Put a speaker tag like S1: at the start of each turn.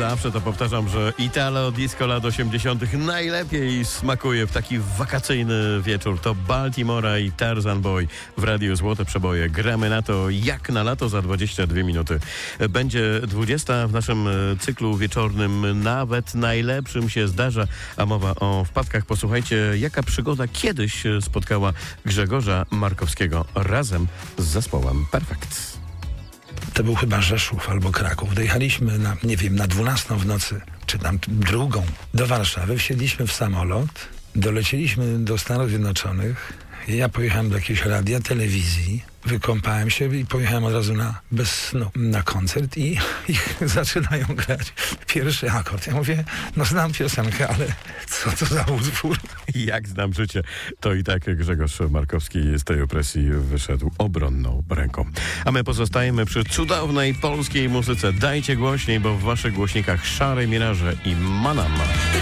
S1: Zawsze to powtarzam, że Italo Disco lat 80. najlepiej smakuje w taki wakacyjny wieczór. To Baltimora i Tarzan Boy w Radiu Złote Przeboje. Gramy na to jak na lato za 22 minuty. Będzie 20 w naszym cyklu wieczornym. Nawet najlepszym się zdarza, a mowa o wpadkach. Posłuchajcie, jaka przygoda kiedyś spotkała Grzegorza Markowskiego razem z zespołem Perfekt.
S2: To był chyba Rzeszów albo Kraków. Dojechaliśmy na 12 w nocy, czy tam drugą, do Warszawy. Wsiedliśmy w samolot, dolecieliśmy do Stanów Zjednoczonych. Ja pojechałem do jakiejś radia, telewizji, wykąpałem się i pojechałem od razu bez snu na koncert i zaczynają grać pierwszy akord. Ja mówię, znam piosenkę, ale co to za utwór?
S1: Jak znam życie, to i tak Grzegorz Markowski z tej opresji wyszedł obronną ręką. A my pozostajemy przy cudownej polskiej muzyce. Dajcie głośniej, bo w waszych głośnikach Szare Miraże i Manama.